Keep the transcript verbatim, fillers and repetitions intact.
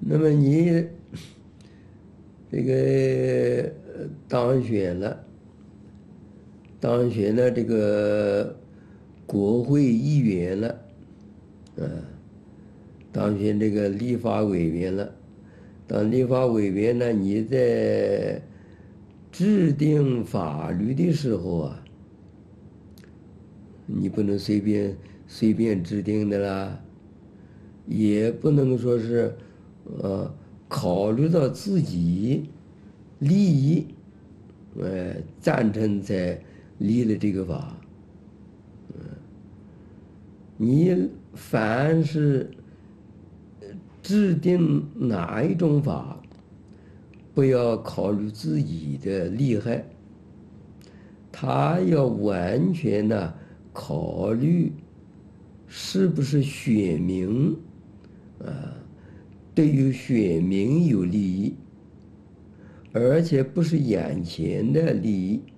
那么你这个呃当选了，当选了这个国会议员了，嗯，当选这个立法委员了。当立法委员呢，你在制定法律的时候啊，你不能随便随便制定的啦，也不能说是，呃，考虑到自己利益，呃，赞成才立了这个法。你凡是制定哪一种法，不要考虑自己的利害，他要完全的考虑是不是选民啊，对于选民有利益，而且不是眼前的利益。